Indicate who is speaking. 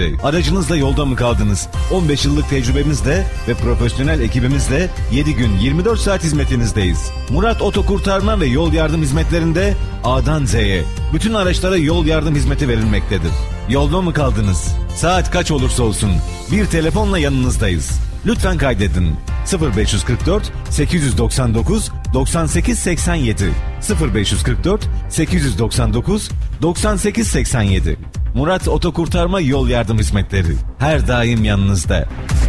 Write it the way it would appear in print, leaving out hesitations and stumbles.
Speaker 1: hizmetleri. Aracınızla yolda mı kaldınız? 15 yıllık tecrübemizle ve profesyonel ekibimizle 7 gün 24 saat hizmetinizdeyiz. Murat Otokurtarma ve yol yardım hizmetlerinde A'dan Z'ye bütün araçlara yol yardım hizmeti verilmektedir. Yolda mı kaldınız? Saat kaç olursa olsun bir telefonla yanınızdayız. Lütfen kaydedin. 0544 899 98 87 0544 899 98 87 Murat Otokurtarma Yol Yardım Hizmetleri her daim yanınızda.